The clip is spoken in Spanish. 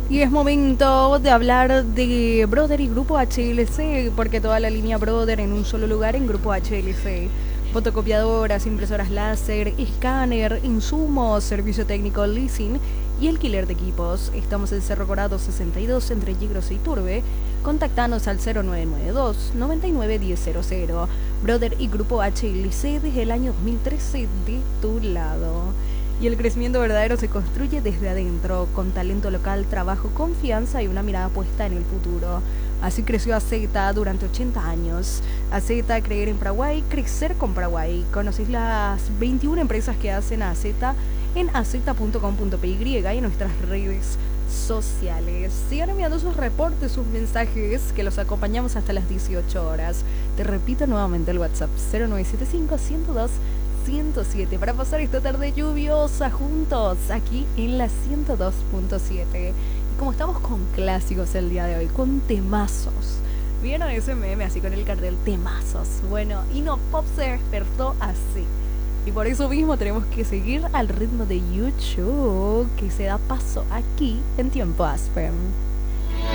Y es momento de hablar de Brother y Grupo HLC, porque toda la línea Brother en un solo lugar en Grupo HLC. Fotocopiadoras, impresoras láser, escáner, insumos, servicio técnico leasing y alquiler de equipos. Estamos en Cerro Corado 62 entre Yigros y Turbe. Contactanos al 0992 99 1000. Brother y Grupo HLC desde el año 2013 de tu lado. Y el crecimiento verdadero se construye desde adentro, con talento local, trabajo, confianza y una mirada puesta en el futuro. Así creció AZ durante 80 años. AZ, creer en Paraguay, crecer con Paraguay. Conocéis las 21 empresas que hacen AZ en az.com.py y en nuestras redes sociales. Sigan enviando sus reportes, sus mensajes, que los acompañamos hasta las 18 horas. Te repito nuevamente el WhatsApp 0975 102 107 para pasar esta tarde lluviosa juntos aquí en la 102.7. Y como estamos con clásicos el día de hoy, con temazos. ¿Vieron ese meme así con el cartel temazos? Bueno, Ino Pop se despertó así. Y por eso mismo tenemos que seguir al ritmo de YouTube, que se da paso aquí en Tiempo Aspen.